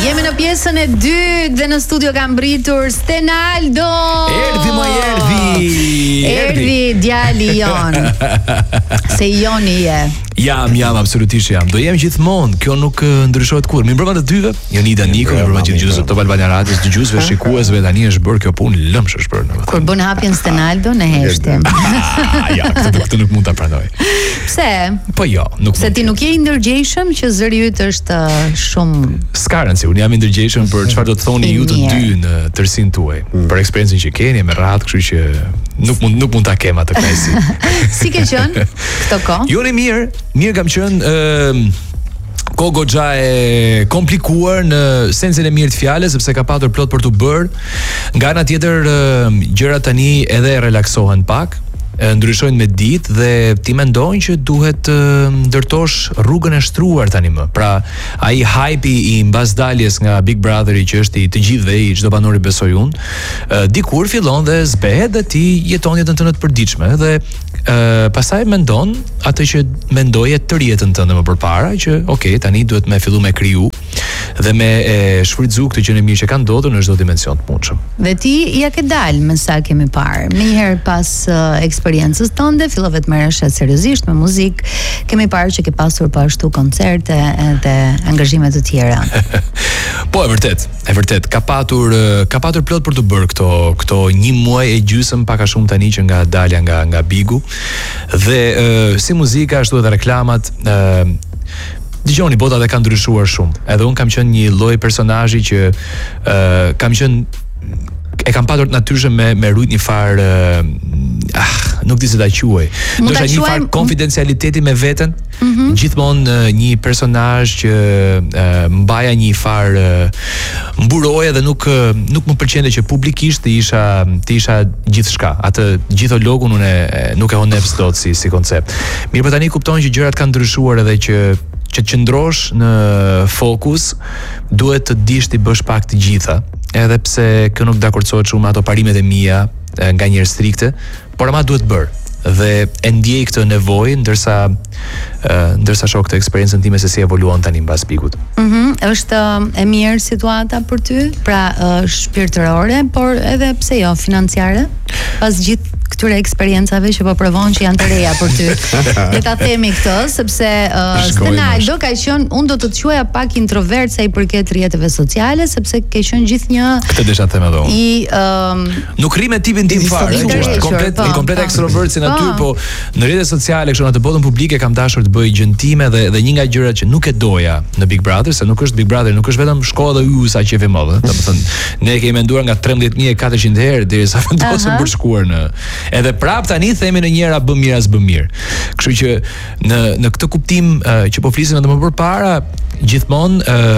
Jemi në pjesën e dytë dhe në studio ka mbritur Stenaldo. Erdhi djali jon. Se joni je. Jam, absolutisht jam. Do jem gjithmonë, kjo nuk ndryshohet kur. Mi mbrëma të dyve, Jonida Niko, mi mbrëma gjithë gjysë Top Albania Radios, dëgjuesve, shikuesve, tani është bërë kjo punë lëmsh është bërë. Kur bën hapjen Stenaldo në heshtim. Ja, këtë nuk mund ta pranoj. Pse? Po jo, nuk. Se ti nuk je i ndërgjegjshëm që zëri yt është shumë s'ka rëndësi, unë jam i ndërgjegjshëm për çfarë do të thoni ju të dy në tërsinë tuaj. Për eksperiencën që keni me radhë, kështu që nuk mund ta kem atë kënaqësi. Si ke qenë këto kohë? Jo, mirë kam qenë kohë goxha e komplikuar në sensin e mirë të fjalës, sepse ka patur plot për të bërë. Nga ana tjetër gjërat tani edhe relaksohen pak, ndryshojnë me ditë dhe ti mendon që duhet ndërtosh rrugën e shtruar tani më. Pra, ai hype i mbasdaljes nga Big Brotheri që është i të gjithëve, i çdo banori besoj unë, dikur fillon dhe zbehet dhe ti jeton jetën tënde të përditshme dhe pastaj mendon atë që mendoje tërë jetën tënde më përpara, që okay, tani duhet me fillu me kriju dhe me shfrytzu këtë gjë mirë që ka ndodhur në çdo dimension të mundshëm. Dhe ti ja ke dalë më sa kemi parë. Më herë pas eksperiencës tënde fillove të merresh seriozisht me muzikë. Kemi parë që ke pasur po ashtu koncerte dhe angazhime të tjera. Po, e vërtet. Ka patur plot për të bërë këto 1 muaj e gjysmë pak a shumë tani që nga dalja nga Bigu. Dhe si muzika ashtu edhe reklamat, dëgjoni, bota dhe ka ndryshuar shumë. Edhe unë kam qenë një lloj personazhi që kam patur natyrshëm me rujt një farë nuk di se ta quaj. Do të një farë konfidencialiteti me veten. Gjithmonë një personazh që mbaja një farë mburoje dhe nuk më pëlqente që publikisht të isha gjithçka. Atë gjithologun unë nuk e honef dot si koncept. Mirë, por tani kupton që gjërat kanë ndryshuar edhe që të qëndrosh në fokus, duhet të dish ti bësh pak të gjitha. Edhe pse kjo nuk dakordsohet shumë ato parimet e mia nga njerëz strikte, por ama duhet bërë. Dhe e ndjej këtë nevojë ndërsa shoh këtë eksperiencën time se si evoluon tani mbas Bigut. Është e mirë situata për ty, pra shpirtërore, por edhe pse jo financiare, pas gjithë këtyre eksperiencave që po provon që janë të reja për ty. Le ta themi këtë, sepse Stenaldo ka qenë, unë do të të quaja pak introvert sa i përket rrjeteve sociale, sepse ke qenë gjithnjë këtë desha të them edhe nuk rri me tipin tim fare, komplet ekstrovert si natyrë, po në rrjetet sociale kështu në atë botën publike kam dashur të bëj gjën time dhe një nga gjërat që nuk e doja në Big Brother, se nuk është Big Brother, nuk është vetëm shkolla dhe hysa që e më, domethënë ne kemi menduar nga 13400 herë derisa vendosëm për shkuar në. Edhe prap tani themi në njëra bë mirë as bë mirë. Kështu që në këtë kuptim që po flisim edhe më përpara, gjithmonë